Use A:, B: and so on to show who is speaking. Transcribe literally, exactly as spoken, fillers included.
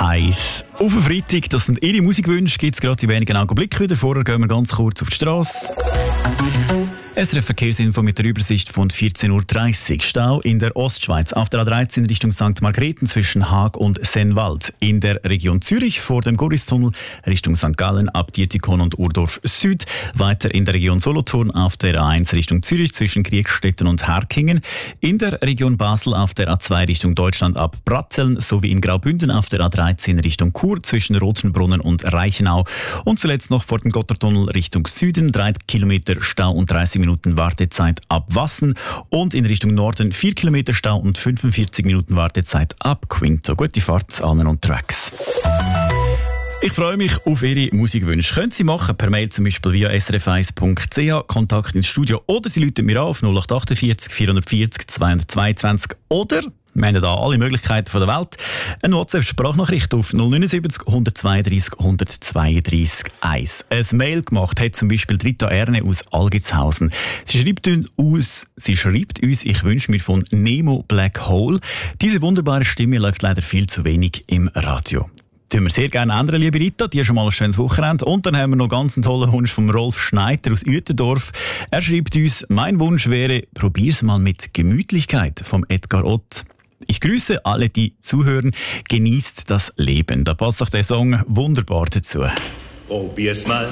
A: eins. Auf den Freitag, das sind Ihre Musikwünsche, gibt es gerade in wenigen Augenblicken wieder. Vorher gehen wir ganz kurz auf die Straße. S R F-Verkehrsinfo mit der Übersicht von vierzehn Uhr dreißig. Stau in der Ostschweiz auf der A dreizehn Richtung Sankt Margrethen zwischen Haag und Sennwald. In der Region Zürich vor dem Goristunnel Richtung Sankt Gallen ab Dietikon und Urdorf Süd. Weiter in der Region Solothurn auf der A eins Richtung Zürich zwischen Kriegstetten und Herkingen. In der Region Basel auf der A zwei Richtung Deutschland ab Bratzeln sowie in Graubünden auf der A dreizehn Richtung Chur zwischen Rotenbrunnen und Reichenau. Und zuletzt noch vor dem Gotthardtunnel Richtung Süden drei Kilometer Stau und dreißig Minuten Wartezeit ab Wassen und in Richtung Norden vier Kilometer Stau und fünfundvierzig Minuten Wartezeit ab Quinto. Gute Fahrt allen unterwegs. Ich freue mich auf Ihre Musikwünsche. Können Sie machen, per Mail zum Beispiel via s r f eins punkt c h, Kontakt ins Studio, oder Sie rufen mir an auf null acht achtundvierzig vierhundertvierzig zweihundertzweiundzwanzig oder wir haben da alle Möglichkeiten der Welt. Eine WhatsApp-Sprachnachricht auf null neunundsiebzig hundertzweiunddreißig hundertzweiunddreißig eins. Ein Mail gemacht hat zum Beispiel Rita Erne aus Algitshausen. Sie schreibt uns, sie schreibt uns, ich wünsche mir von Nemo Black Hole. Diese wunderbare Stimme läuft leider viel zu wenig im Radio. Tun wir sehr gerne ändern, liebe Rita. Die schon mal ein schönes Wochenende. Und dann haben wir noch ganz einen tollen Wunsch von Rolf Schneider aus Uetendorf. Er schreibt uns, mein Wunsch wäre, probier's mal mit Gemütlichkeit vom Edgar Ott. Ich grüße alle, die zuhören. Genießt das Leben. Da passt auch der Song wunderbar dazu.
B: Probier's mal